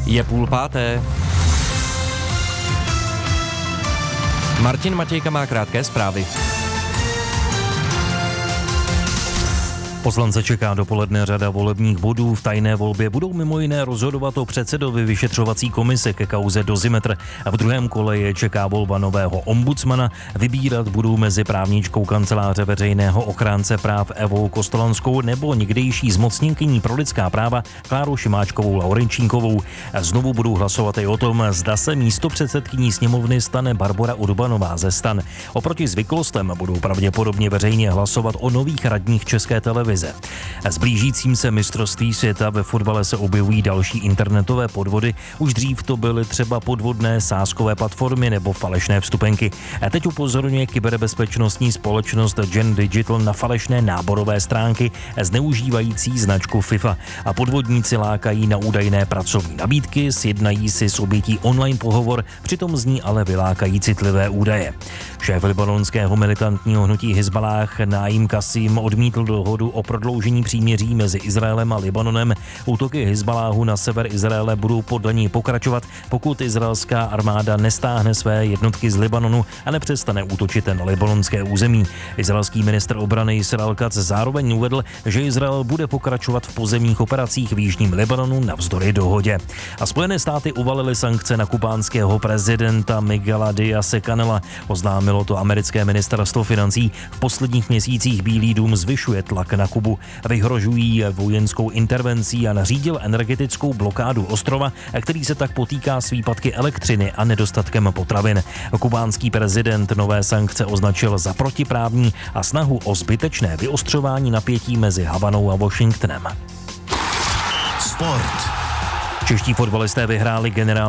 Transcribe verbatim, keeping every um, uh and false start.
Je půl páté. Martin Matějka má krátké zprávy. Poslance čeká dopoledne řada volebních bodů. V tajné volbě budou mimo jiné rozhodovat o předsedovi vyšetřovací komise ke kauze Dozimetr. A v druhém kole je čeká volba nového ombudsmana. Vybírat budou mezi právničkou kanceláře veřejného ochránce práv Evou Kostolanskou nebo někdejší zmocněnkyní pro lidská práva Klárou Šimáčkovou Laurenčínkovou. Znovu budou hlasovat i o tom, zda se místopředsedkyní sněmovny stane Barbora Urbanová ze STAN. Oproti zvyklostem budou pravděpodobně veřejně hlasovat o nových radních České televize. S blížícím se mistrovství světa ve fotbale se objevují další internetové podvody. Už dřív to byly třeba podvodné sázkové platformy nebo falešné vstupenky. A teď upozorňuje kyberbezpečnostní společnost Gen Digital na falešné náborové stránky zneužívající značku FIFA. A podvodníci lákají na údajné pracovní nabídky, sjednají si s obětí online pohovor, přitom z ní ale vylákají citlivé údaje. Šéf libanonského militantního hnutí Hizballáh Naim Kasim odmítl dohodu o prodloužení příměří mezi Izraelem a Libanonem. Útoky Hizballáhu na sever Izraele budou podle ní pokračovat, pokud izraelská armáda nestáhne své jednotky z Libanonu a nepřestane útočit na libanonské území. Izraelský ministr obrany Israel Katz zároveň uvedl, že Izrael bude pokračovat v pozemních operacích v jižním Libanonu navzdory dohodě. A Spojené státy uvalily sankce na kubánského prezidenta Miguela Díaze-Canela. Oznámilo to americké ministerstvo financí. V posledních měsících Bílý dům zvyšuje tlak na Kubu. Vyhrožují vojenskou intervencí a nařídil energetickou blokádu ostrova, který se tak potýká s výpadky elektřiny a nedostatkem potravin. Kubánský prezident nové sankce označil za protiprávní a snahu o zbytečné vyostřování napětí mezi Havanou a Washingtonem. Sport. Čeští fotbalisté vyhráli generál